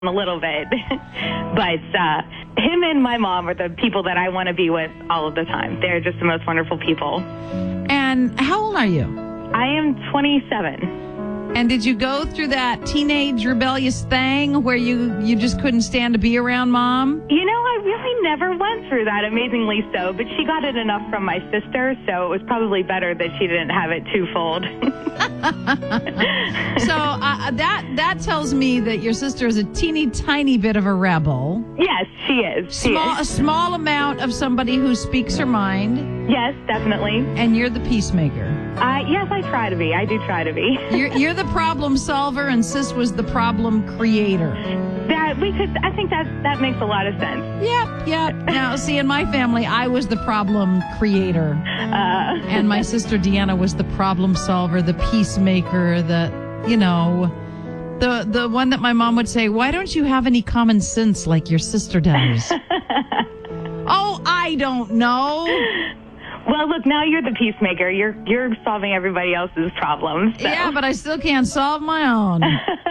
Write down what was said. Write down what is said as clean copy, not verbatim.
a little bit. But him and my mom are the people that I want to be with all of the time. They're just the most wonderful people. And how old are you? I am 27. And did you go through that teenage rebellious thing where you just couldn't stand to be around Mom? You know, I really never went through that, amazingly so, but she got it enough from my sister, so it was probably better that she didn't have it twofold. So that tells me that your sister is a teeny tiny bit of a rebel. Yes, she is. A small amount of somebody who speaks her mind. Yes, definitely. And you're the peacemaker. Yes, I try to be. I do try to be. You're the problem solver, and Sis was the problem creator. I think that makes a lot of sense. Yep. Now, see, in my family, I was the problem creator. And my sister Deanna was the problem solver, the peacemaker, the one that my mom would say, why don't you have any common sense like your sister does? Oh, I don't know. Well, look, now you're the peacemaker. You're solving everybody else's problems. So. Yeah, but I still can't solve my own.